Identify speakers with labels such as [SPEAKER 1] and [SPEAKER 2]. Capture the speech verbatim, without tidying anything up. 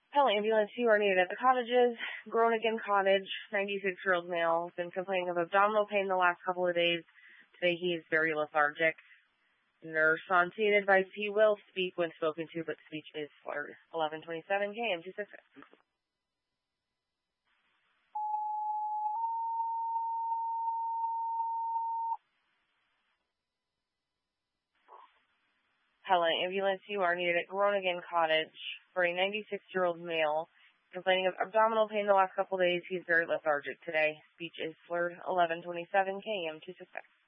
[SPEAKER 1] Hello, ambulance, you are needed at the cottages. Groningen Cottage, ninety-six-year-old male, has been complaining of abdominal pain the last couple of days. Today he is very lethargic. Nurse on scene advised he will speak when spoken to, but speech is slurred. eleven twenty-seven K M two sixty-six. Hello, ambulance, you are needed at Groningen Cottage for a ninety-six-year-old male complaining of abdominal pain the last couple of days. He's very lethargic today. Speech is slurred. eleven twenty-seven K M two sixty-six.